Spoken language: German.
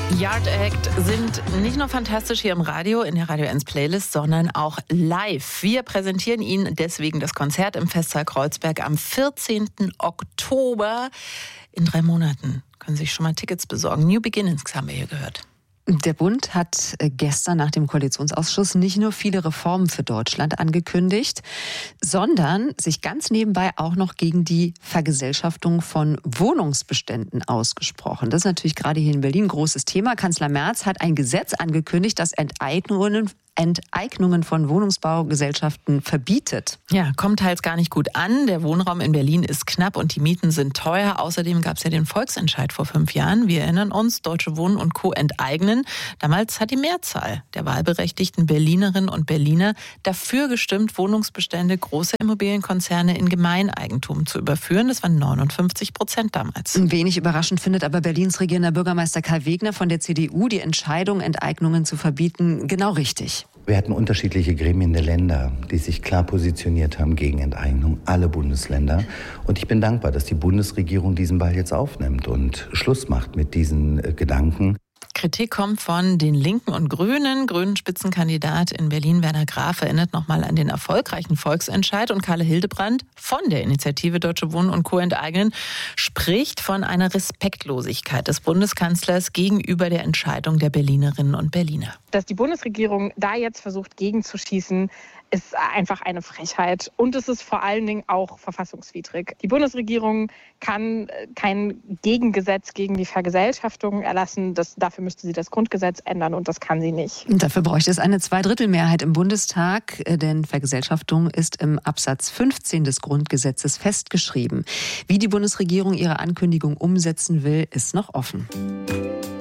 Yard Act sind nicht nur fantastisch hier im Radio, in der Radio 1 Playlist, sondern auch live. Wir präsentieren Ihnen deswegen das Konzert im Festsaal Kreuzberg am 14. Oktober. In 3 Monaten können Sie sich schon mal Tickets besorgen. New Beginnings haben wir hier gehört. Der Bund hat gestern nach dem Koalitionsausschuss nicht nur viele Reformen für Deutschland angekündigt, sondern sich ganz nebenbei auch noch gegen die Vergesellschaftung von Wohnungsbeständen ausgesprochen. Das ist natürlich gerade hier in Berlin ein großes Thema. Kanzler Merz hat ein Gesetz angekündigt, das Enteignungen von Wohnungsbaugesellschaften verbietet. Ja, kommt teils gar nicht gut an. Der Wohnraum in Berlin ist knapp und die Mieten sind teuer. Außerdem gab es ja den Volksentscheid vor 5 Jahren. Wir erinnern uns, Deutsche Wohnen und Co. enteignen. Damals hat die Mehrzahl der wahlberechtigten Berlinerinnen und Berliner dafür gestimmt, Wohnungsbestände großer Immobilienkonzerne in Gemeineigentum zu überführen. Das waren 59% damals. Wenig überraschend findet aber Berlins regierender Bürgermeister Kai Wegner von der CDU die Entscheidung, Enteignungen zu verbieten, genau richtig. Wir hatten unterschiedliche Gremien der Länder, die sich klar positioniert haben gegen Enteignung, alle Bundesländer. Und ich bin dankbar, dass die Bundesregierung diesen Ball jetzt aufnimmt und Schluss macht mit diesen Gedanken. Kritik kommt von den Linken und Grünen. Grünen-Spitzenkandidat in Berlin, Werner Graf, erinnert nochmal an den erfolgreichen Volksentscheid. Und Karle Hildebrandt von der Initiative Deutsche Wohnen und Co. enteignen spricht von einer Respektlosigkeit des Bundeskanzlers gegenüber der Entscheidung der Berlinerinnen und Berliner. Dass die Bundesregierung da jetzt versucht, gegenzuschießen, ist einfach eine Frechheit. Und es ist vor allen Dingen auch verfassungswidrig. Die Bundesregierung kann kein Gegengesetz gegen die Vergesellschaftung erlassen. Dafür müsste sie das Grundgesetz ändern und das kann sie nicht. Dafür bräuchte es eine 2/3-Mehrheit im Bundestag, denn Vergesellschaftung ist im Absatz 15 des Grundgesetzes festgeschrieben. Wie die Bundesregierung ihre Ankündigung umsetzen will, ist noch offen.